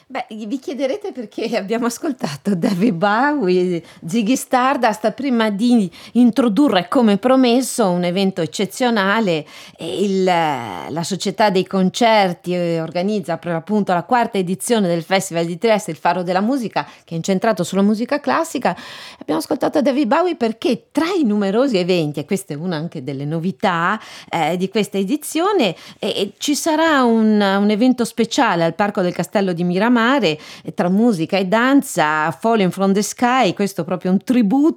Beh, vi chiederete perché abbiamo ascoltato David Bowie, Ziggy Stardust, prima di introdurre come promesso un evento eccezionale. La società dei concerti organizza per l'appunto la quarta edizione del Festival di Trieste, il Faro della Musica, che è incentrato sulla musica classica. Abbiamo ascoltato David Bowie perché tra i numerosi eventi, e questa è una anche delle novità di questa edizione, ci sarà un evento speciale al Parco del Castello di Miramare, tra musica e danza, Falling from the Sky, questo proprio un tributo